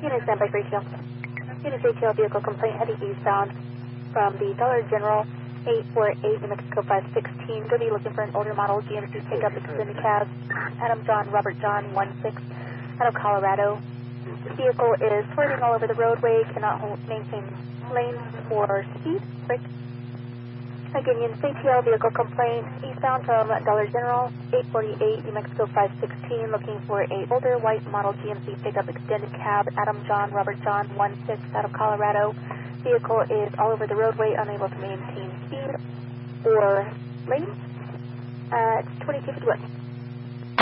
Unit standby for ATL. Unit ATL vehicle complaint heading eastbound from the Dollar General 848 New Mexico 516. Going to be looking for an older model GMC pickup extended cab. Adam John, Robert John, 16 out of Colorado. The vehicle is swerving all over the roadway, cannot maintain lanes or speed. Break. Again, Unit ATL vehicle complaint eastbound from Dollar General 848 New Mexico 516, looking for a older white model GMC pickup extended cab. Adam John, Robert John, 16 out of Colorado. Vehicle is all over the roadway, unable to maintain speed or lanes at 2251.